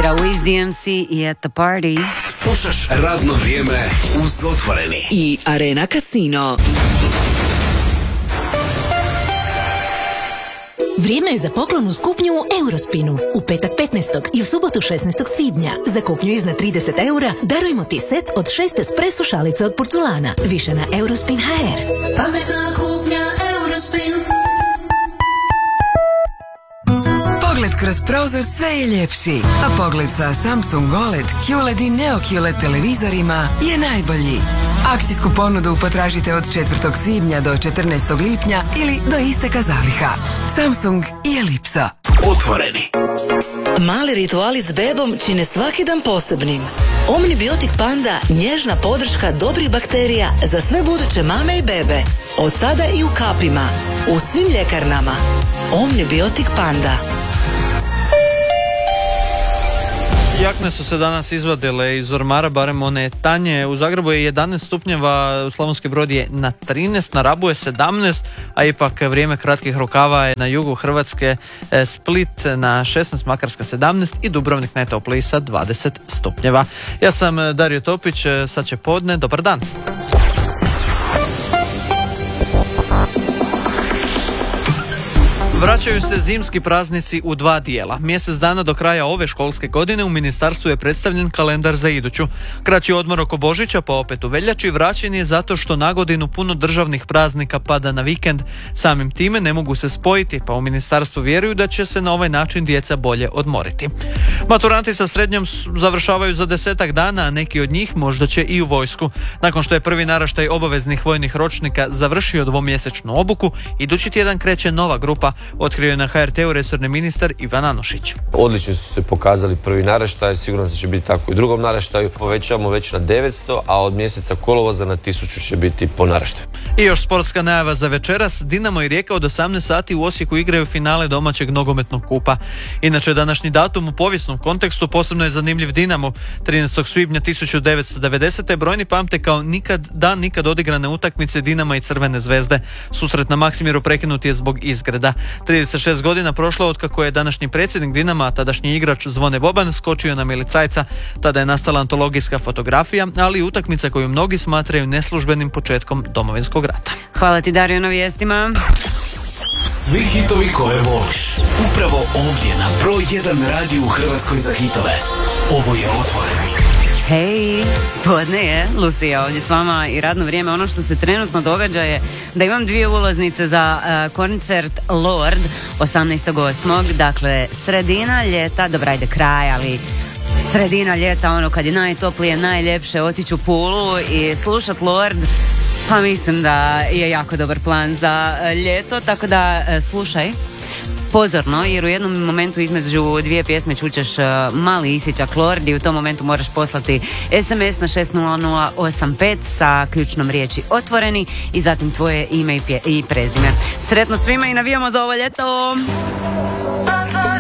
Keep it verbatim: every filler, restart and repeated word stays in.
svira Wiz D M C i At the Party. Slušaš radno vrijeme uz Otvoreni i Arena Casino. Vrijeme je za poklon uz kupnju u Eurospinu. U petak petnaestog i u subotu šesnaestog svibnja. Za kupnju iznad trideset eura darujemo ti set od šest espresso šalice od porculana. Više na Eurospin punto h r. Pametna kupnja Eurospin. Pogled kroz prozor sve je ljepši, a pogled sa Samsung O L E D, Q L E D i Neo Q L E D televizorima je najbolji. Akcijsku ponudu potražite od četvrtog svibnja do četrnaestog lipnja ili do isteka zaliha. Samsung i Ellipsa. Otvoreni. Mali rituali s bebom čine svaki dan posebnim. Omnibiotik Panda, nježna podrška dobrih bakterija za sve buduće mame i bebe. Od sada i u kapima. U svim ljekarnama. Omnibiotik Panda. Jakne su se danas izvadile iz ormara, barem one tanje. U Zagrebu je jedanaest stupnjeva, Slavonski Brod je na trinaest, na Rabu je sedamnaest, a ipak vrijeme kratkih rukava je na jugu Hrvatske, Split na šesnaest, Makarska sedamnaest i Dubrovnik najtopliji sa dvadeset stupnjeva. Ja sam Dario Topić, sad će podne, dobar dan. Vraćaju se zimski praznici u dva dijela. Mjesec dana do kraja ove školske godine u ministarstvu je predstavljen kalendar za iduću. Kraći odmor oko Božića, pa opet u veljači, vraćen je zato što na godinu puno državnih praznika pada na vikend. Samim time ne mogu se spojiti, pa u ministarstvu vjeruju da će se na ovaj način djeca bolje odmoriti. Maturanti sa srednjom završavaju za desetak dana, a neki od njih možda će i u vojsku. Nakon što je prvi naraštaj obaveznih vojnih ročnika završio dvomjesečnu obuku, idući tjedan kreće nova grupa, otkrio je na H R T-u resorni ministar Ivan Anušić. Odlično su se pokazali prvi naraštaj, sigurno se će biti tako i u drugom naraštaju. Povećavamo već na devetsto, a od mjeseca kolovoza na tisuću će biti po naraštaju. I još sportska najava za večeras. Dinamo i Rijeka od osamnaest sati u Osijeku igraju finale domaćeg nogometnog kupa. Inače, današnji datum u povijesnom kontekstu posebno je zanimljiv Dinamo. trinaestog svibnja tisuću devetsto devedesete. brojni pamte kao nikad dan nikad odigrane utakmice Dinama i Crvene zvezde. Susret na Maksimiru prekinut je zbog izgreda. trideset šest godina prošlo od kako je današnji predsjednik Dinama, tadašnji igrač Zvone Boban, skočio na milicajca. Tada je nastala antologijska fotografija, ali i utakmica koju mnogi smatraju neslužbenim početkom Domovinskog rata. Hvala ti, Dario, na vijestima. Svi hitovi koje voliš upravo ovdje na broj jedan radiju u Hrvatskoj za hitove. Ovo je Otvoreni. Hej, podne je, Lucija ovdje s vama i radno vrijeme. Ono što se trenutno događa je da imam dvije ulaznice za uh, koncert Lord osamnaestog osmog Dakle, sredina ljeta, dobra ide kraj, ali sredina ljeta, ono kad je najtoplije, najljepše, otići u Pulu i slušat Lord. Pa mislim da je jako dobar plan za uh, ljeto, tako da uh, slušaj pozorno, jer u jednom momentu između dvije pjesme čućeš uh, mali isječak Lord i u tom momentu moraš poslati S M S na šest nula nula osam pet sa ključnom riječi Otvoreni i zatim tvoje ime i, pje- i prezime. Sretno svima i navijamo za ovo ljeto!